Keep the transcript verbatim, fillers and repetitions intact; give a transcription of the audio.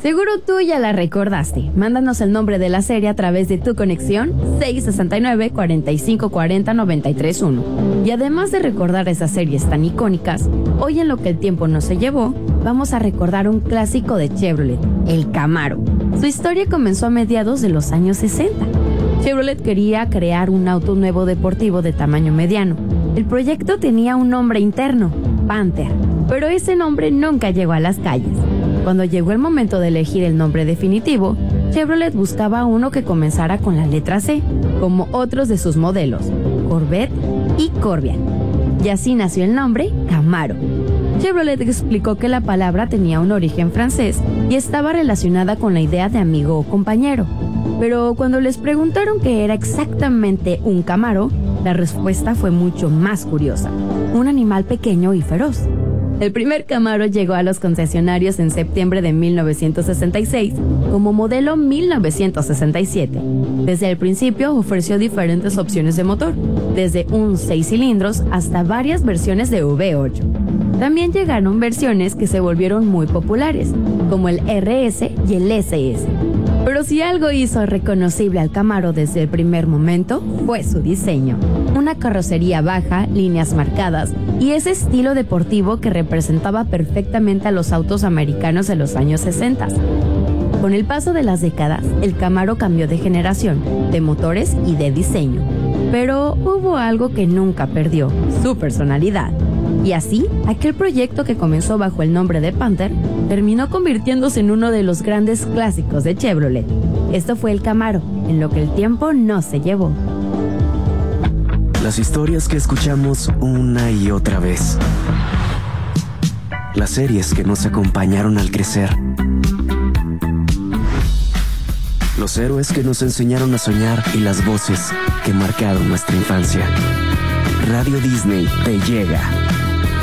Seguro tú ya la recordaste. Mándanos el nombre de la serie a través de tu conexión seis seis nueve, cuatro cinco cuatro cero, nueve tres uno. Y además de recordar esas series tan icónicas, hoy en Lo que el tiempo no se llevó, vamos a recordar un clásico de Chevrolet, el Camaro. Su historia comenzó a mediados de los años sesenta. Chevrolet quería crear un auto nuevo deportivo de tamaño mediano. El proyecto tenía un nombre interno, Panther, pero ese nombre nunca llegó a las calles. Cuando llegó el momento de elegir el nombre definitivo, Chevrolet buscaba uno que comenzara con la letra C, como otros de sus modelos, Corvette y Corbian. Y así nació el nombre Camaro. Chevrolet explicó que la palabra tenía un origen francés y estaba relacionada con la idea de amigo o compañero. Pero cuando les preguntaron qué era exactamente un Camaro, la respuesta fue mucho más curiosa: un animal pequeño y feroz. El primer Camaro llegó a los concesionarios en septiembre de mil novecientos sesenta y seis como modelo mil novecientos sesenta y siete. Desde el principio ofreció diferentes opciones de motor, desde un seis cilindros hasta varias versiones de V ocho. También llegaron versiones que se volvieron muy populares, como el R S y el S S. Pero si algo hizo reconocible al Camaro desde el primer momento, fue su diseño. Una carrocería baja, líneas marcadas y ese estilo deportivo que representaba perfectamente a los autos americanos de los años sesenta. Con el paso de las décadas, el Camaro cambió de generación, de motores y de diseño. Pero hubo algo que nunca perdió: su personalidad. Y así, aquel proyecto que comenzó bajo el nombre de Panther terminó convirtiéndose en uno de los grandes clásicos de Chevrolet. Esto fue el Camaro, en lo que el tiempo no se llevó. Las historias que escuchamos una y otra vez. Las series que nos acompañaron al crecer. Los héroes que nos enseñaron a soñar y las voces que marcaron nuestra infancia. Radio Disney te llega